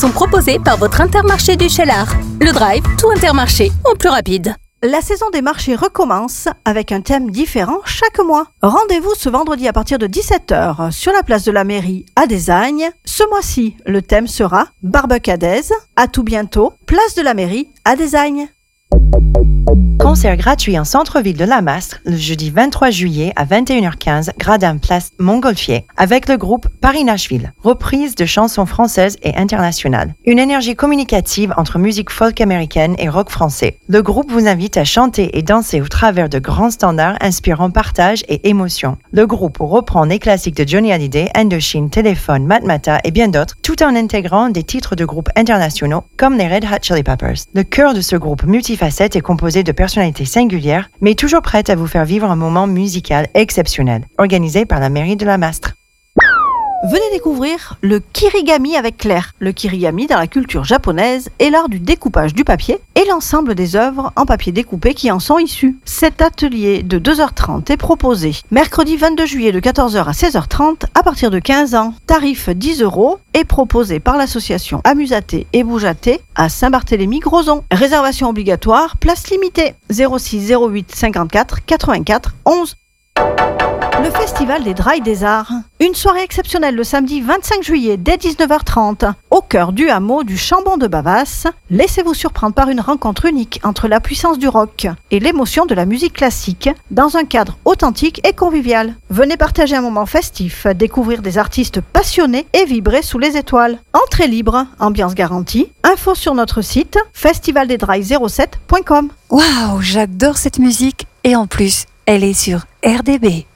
sont proposés par votre Intermarché du Cheylard. Le Drive, tout Intermarché, en plus rapide. La saison des marchés recommence avec un thème différent chaque mois. Rendez-vous ce vendredi à partir de 17h sur la place de la mairie à Desagnes. Ce mois-ci, le thème sera Barbecue à Des. À tout bientôt, place de la mairie à Desagnes. Concert gratuit en centre-ville de La Mastre le jeudi 23 juillet à 21h15, gradin place Montgolfier, avec le groupe Paris-Nashville, reprise de chansons françaises et internationales. Une énergie communicative entre musique folk américaine et rock français. Le groupe vous invite à chanter et danser au travers de grands standards inspirant partage et émotion. Le groupe reprend les classiques de Johnny Hallyday, Indochine, Téléphone, Matmata et bien d'autres, tout en intégrant des titres de groupes internationaux comme les Red Hot Chili Peppers. Le cœur de ce groupe multifacette est composé de personnalités singulières, mais toujours prêtes à vous faire vivre un moment musical exceptionnel, organisé par la mairie de La Mastre. Venez découvrir le kirigami avec Claire. Le kirigami dans la culture japonaise est l'art du découpage du papier et l'ensemble des œuvres en papier découpé qui en sont issues. Cet atelier de 2h30 est proposé mercredi 22 juillet de 14h à 16h30 à partir de 15 ans. Tarif 10 € est proposé par l'association Amusaté et Boujaté à Saint-Barthélemy-Grozon. Réservation obligatoire, place limitée 06 08 54 84 11. Le Festival des Drailles des Arts. Une soirée exceptionnelle le samedi 25 juillet dès 19h30 au cœur du hameau du Chambon de Bavas. Laissez-vous surprendre par une rencontre unique entre la puissance du rock et l'émotion de la musique classique dans un cadre authentique et convivial. Venez partager un moment festif, découvrir des artistes passionnés et vibrer sous les étoiles. Entrée libre, ambiance garantie. Info sur notre site festivaldesdrailles07.com. Waouh, j'adore cette musique et en plus, elle est sur RDB.